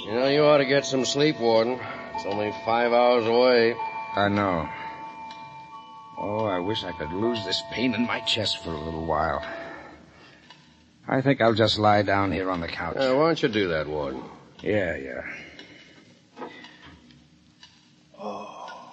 You know, you ought to get some sleep, Warden. It's only 5 hours away. I know. Oh, I wish I could lose this pain in my chest for a little while. I think I'll just lie down here on the couch. Why don't you do that, Warden? Yeah. Oh.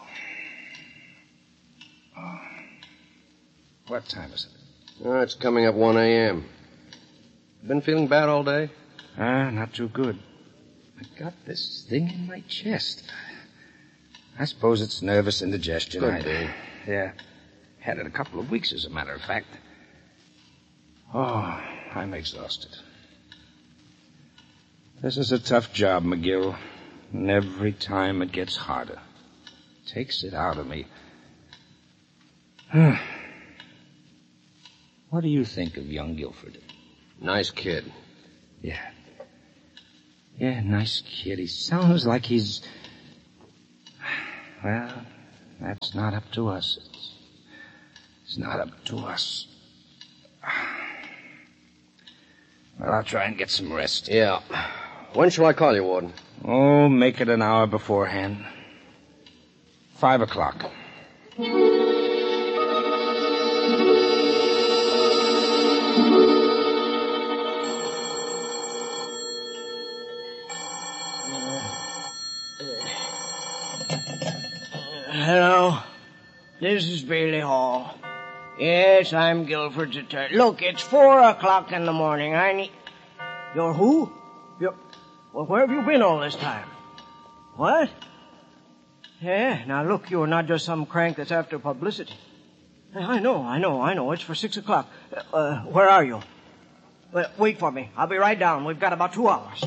What time is it? It's coming up 1 a.m. Been feeling bad all day? Not too good. I got this thing in my chest. I suppose it's nervous indigestion. Could be. Yeah. Had it a couple of weeks, as a matter of fact. Oh, I'm exhausted. This is a tough job, McGill. And every time it gets harder. Takes it out of me. What do you think of young Guilford? Nice kid. Yeah. Yeah, nice kid. He sounds like he's... Well, that's not up to us. It's not up to us. Well, I'll try and get some rest. Yeah. When shall I call you, Warden? Oh, make it an hour beforehand. 5 o'clock. Hello. This is Bailey Hall. Yes, I'm Guilford's attorney. Look, it's 4 o'clock in the morning. You're who? Well, where have you been all this time? What? Yeah, now look, you're not just some crank that's after publicity. I know. It's for 6 o'clock. Where are you? Well, wait for me. I'll be right down. We've got about 2 hours.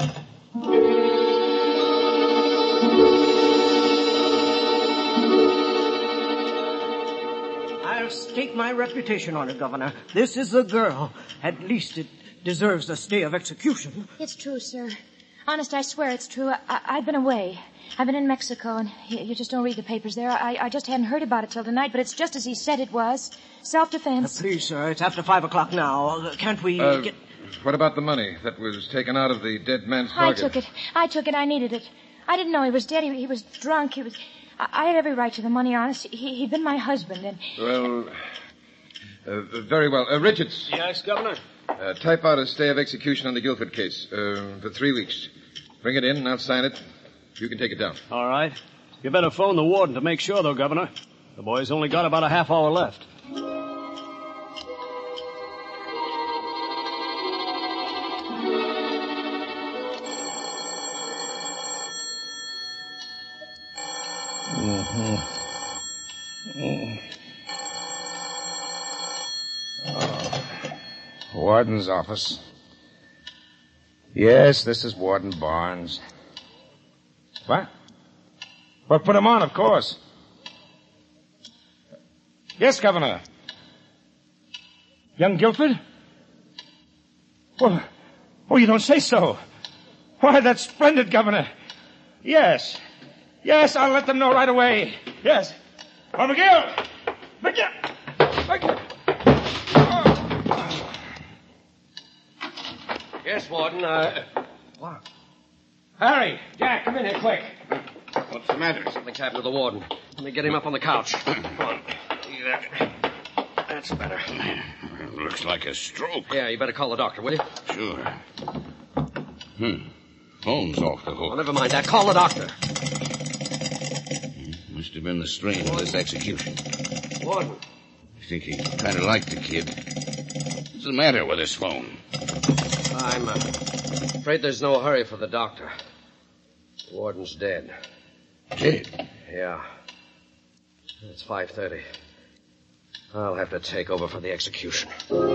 I'll stake my reputation on it, Governor. This is the girl. At least it deserves a stay of execution. It's true, sir. Honest, I swear it's true. I've been away. I've been in Mexico, and you just don't read the papers there. I just hadn't heard about it till tonight, but it's just as he said it was. Self-defense. Please, sir, it's after 5 o'clock now. Can't we get... What about the money that was taken out of the dead man's pocket? I took it. I needed it. I didn't know he was dead. He was drunk. I had every right to the money, honest. He'd been my husband, and... Well, very well. Richards. Yes, Governor? Type out a stay of execution on the Guilford case for 3 weeks. Bring it in, and I'll sign it. You can take it down. All right. You better phone the warden to make sure, though, Governor. The boy's only got about a half hour left. Warden's office. Yes, this is Warden Barnes. What? Well, put him on, of course. Yes, Governor. Young Guilford? Well, you don't say so. Why, that's splendid, Governor. Yes, I'll let them know right away. Yes. Oh, McGill! Yes, Warden, What? Harry, Jack, come in here quick. What's the matter? Something's happened to the warden. Let me get him up on the couch. Come on. That's better. Looks like a stroke. Yeah, you better call the doctor, will you? Sure. Phone's off the hook. Well, never mind that. Call the doctor. Must have been the strain of this execution. Warden. I think he kind of liked the kid. What's the matter with his phone? I'm afraid there's no hurry for the doctor. The warden's dead. Dead? Yeah. It's 5:30. I'll have to take over for the execution.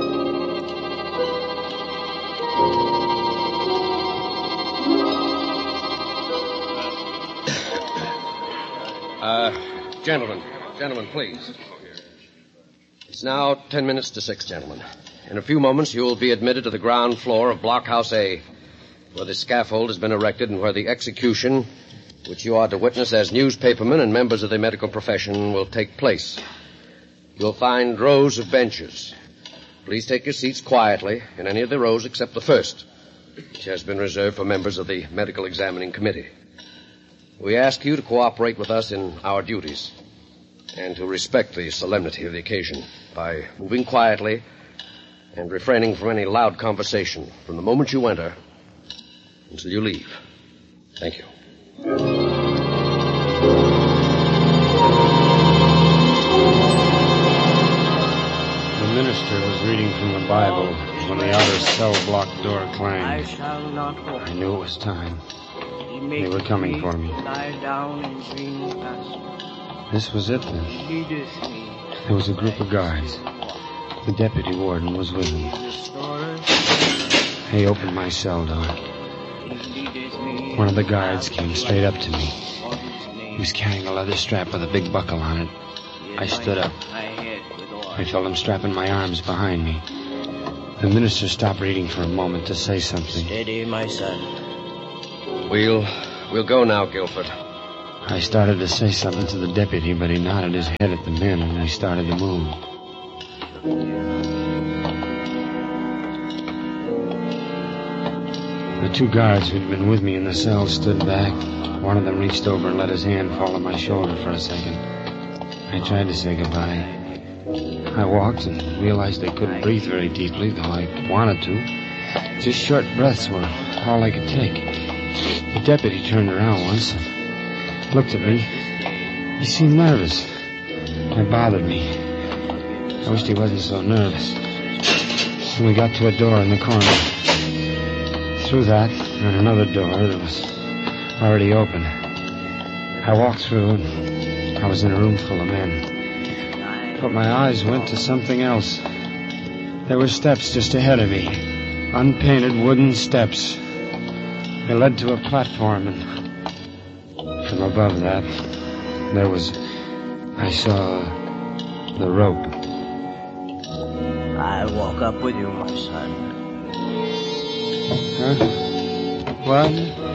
Gentlemen, please. It's now 10 minutes to 6, gentlemen. In a few moments, you will be admitted to the ground floor of Blockhouse A, where the scaffold has been erected and where the execution, which you are to witness as newspapermen and members of the medical profession, will take place. You'll find rows of benches. Please take your seats quietly in any of the rows except the first. which has been reserved for members of the Medical Examining Committee. We ask you to cooperate with us in our duties and to respect the solemnity of the occasion by moving quietly and refraining from any loud conversation from the moment you enter until you leave. Thank you. The minister was reading from the Bible when the outer cell block door clanged. I shall not go. I knew it was time. He They were coming for me. Lie down in green pastures. This was it then. He leadeth me. There was a group of guards. The deputy warden was with him. He opened my cell door. One of the guards came straight up to me. He was carrying a leather strap with a big buckle on it. I stood up. I felt him strapping my arms behind me. The minister stopped reading for a moment to say something. Steady, my son. We'll go now, Guilford. I started to say something to the deputy, but he nodded his head at the men and we started to move. The two guards who'd been with me in the cell stood back. One of them reached over and let his hand fall on my shoulder for a second. I tried to say goodbye. I walked and realized I couldn't breathe very deeply, though I wanted to. Just short breaths were all I could take. The deputy turned around once and looked at me. He seemed nervous. It bothered me. I wished he wasn't so nervous. When we got to a door in the corner, through that and another door that was already open, I walked through and I was in a room full of men. But my eyes went to something else. There were steps just ahead of me. Unpainted wooden steps. They led to a platform, and from above that, I saw the rope. I walk up with you, my son. Huh? What?